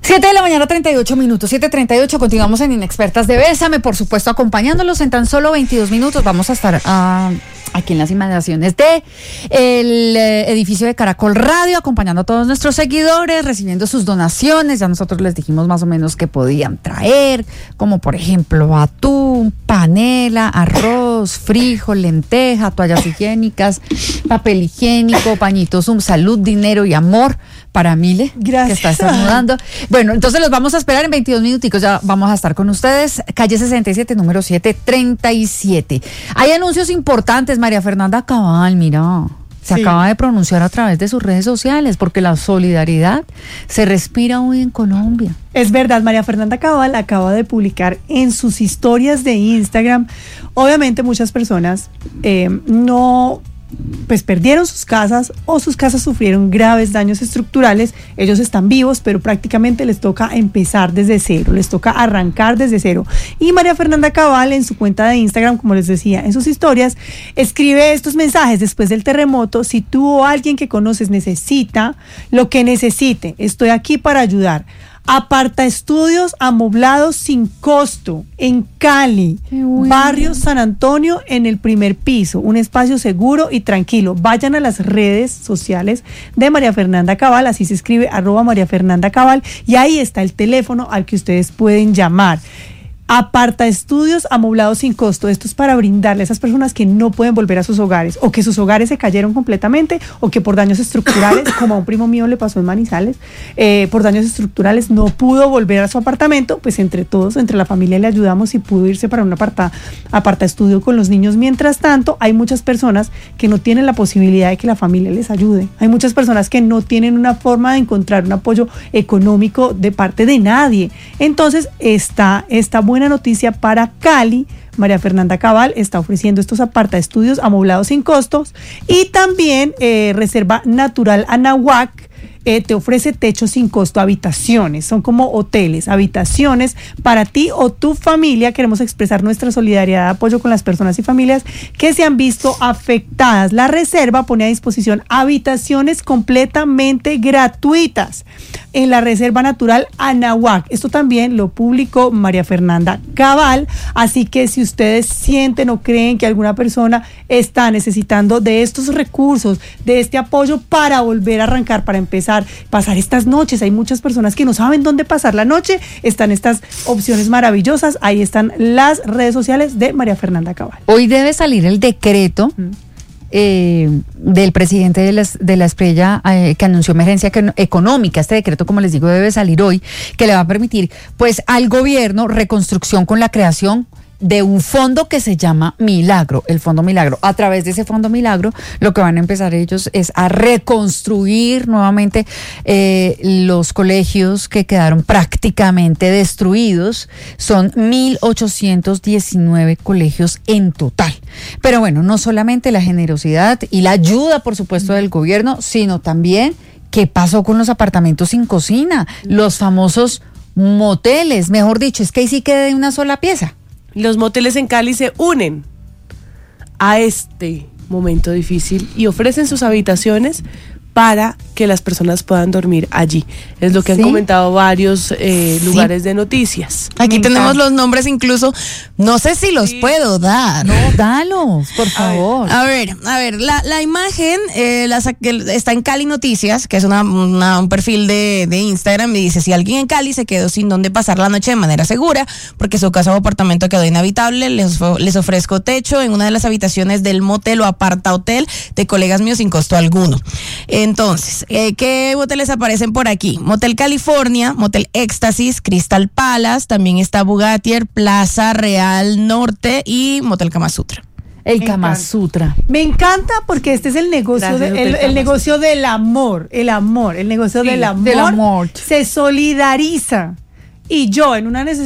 7 de la mañana, 38 minutos, 7:38, continuamos en Inexpertas de Bésame, por supuesto, acompañándolos en tan solo 22 minutos. Vamos a estar aquí en las inmediaciones de el edificio de Caracol Radio, acompañando a todos nuestros seguidores, recibiendo sus donaciones. Ya nosotros les dijimos más o menos que podían traer, como por ejemplo atún, panela, arroz, frijol, lenteja, toallas higiénicas, papel higiénico, pañitos, salud, dinero y amor para Mile, gracias, que está estornudando. Bueno, entonces los vamos a esperar en 22 minuticos, ya vamos a estar con ustedes. Calle 67, número 737. Hay anuncios importantes. María Fernanda Cabal, mira, se acaba de pronunciar a través de sus redes sociales, porque la solidaridad se respira hoy en Colombia. Es verdad, María Fernanda Cabal acaba de publicar en sus historias de Instagram. Obviamente muchas personas pues perdieron sus casas o sus casas sufrieron graves daños estructurales. Ellos están vivos, pero prácticamente les toca empezar desde cero, les toca arrancar desde cero. Y María Fernanda Cabal, en su cuenta de Instagram, como les decía, en sus historias, escribe estos mensajes después del terremoto: si tú o alguien que conoces necesita lo que necesite, estoy aquí para ayudar. Aparta estudios amoblados sin costo en Cali, barrio San Antonio, en el primer piso, un espacio seguro y tranquilo. Vayan a las redes sociales de María Fernanda Cabal, así se escribe, @María Fernanda Cabal, y ahí está el teléfono al que ustedes pueden llamar. Aparta estudios amoblados sin costo. Esto es para brindarle a esas personas que no pueden volver a sus hogares, o que sus hogares se cayeron completamente, o que por daños estructurales, como a un primo mío le pasó en Manizales, por daños estructurales no pudo volver a su apartamento. Pues entre todos, entre la familia, le ayudamos y pudo irse para un aparta estudio con los niños. Mientras tanto, hay muchas personas que no tienen la posibilidad de que la familia les ayude. Hay muchas personas que no tienen una forma de encontrar un apoyo económico de parte de nadie. Entonces, esta buena noticia para Cali. María Fernanda Cabal está ofreciendo estos aparta estudios amoblados sin costos, y también Reserva Natural Anahuac te ofrece techo sin costo, habitaciones, son como hoteles, habitaciones para ti o tu familia. Queremos expresar nuestra solidaridad, apoyo con las personas y familias que se han visto afectadas. La reserva pone a disposición habitaciones completamente gratuitas en la Reserva Natural Anahuac. Esto también lo publicó María Fernanda Cabal, así que si ustedes sienten o creen que alguna persona está necesitando de estos recursos, de este apoyo para volver a arrancar, para empezar, pasar estas noches, hay muchas personas que no saben dónde pasar la noche, están estas opciones maravillosas. Ahí están las redes sociales de María Fernanda Cabal. Hoy debe salir el decreto del presidente de la Espriella, que anunció emergencia económica. Este decreto, como les digo, debe salir hoy, que le va a permitir pues al gobierno reconstrucción con la creación de un fondo que se llama Milagro, el Fondo Milagro. A través de ese Fondo Milagro, lo que van a empezar ellos es a reconstruir nuevamente los colegios que quedaron prácticamente destruidos. Son 1.819 colegios en total. Pero bueno, no solamente la generosidad y la ayuda, por supuesto, del gobierno, sino también qué pasó con los apartamentos sin cocina, los famosos moteles. Mejor dicho, es que ahí sí queda de una sola pieza. Los moteles en Cali se unen a este momento difícil y ofrecen sus habitaciones para que las personas puedan dormir allí. Es lo que han comentado varios lugares de noticias. Aquí tenemos los nombres, incluso, no sé si los puedo dar. No, dalos, por favor. A ver, la imagen está en Cali Noticias, que es un perfil de Instagram, y dice: si alguien en Cali se quedó sin dónde pasar la noche de manera segura, porque su casa o apartamento quedó inhabitable, les ofrezco techo en una de las habitaciones del motel o aparta hotel de colegas míos sin costo alguno. Entonces, ¿qué moteles aparecen por aquí? Motel California, Motel Éxtasis, Crystal Palace, también está Bugatier, Plaza Real Norte y Motel Kama Sutra. El Kama Sutra. Me encanta porque este es el negocio, el negocio del amor. El negocio del amor. Se solidariza. Y yo, en una necesidad